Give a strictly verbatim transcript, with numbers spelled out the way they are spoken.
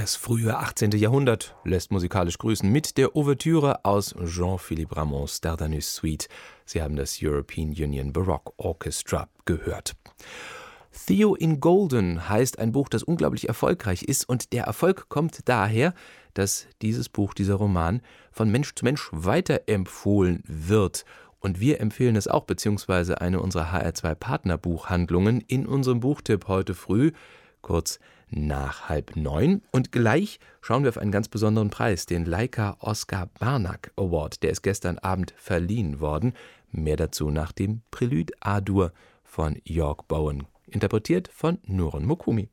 Das frühe achtzehnte. Jahrhundert lässt musikalisch grüßen mit der Ouvertüre aus Jean-Philippe Rameau's Dardanus Suite. Sie haben das European Union Baroque Orchestra gehört. Theo in Golden heißt ein Buch, das unglaublich erfolgreich ist, und der Erfolg kommt daher, dass dieses Buch, dieser Roman, von Mensch zu Mensch weiterempfohlen wird. Und wir empfehlen es auch, beziehungsweise eine unserer H R zwei Partnerbuchhandlungen in unserem Buchtipp heute früh, kurz nach halb neun. Und gleich schauen wir auf einen ganz besonderen Preis, den Leica Oskar Barnack Award. Der ist gestern Abend verliehen worden. Mehr dazu nach dem Prelude A-Dur von York Bowen, interpretiert von Nurun Mokumi.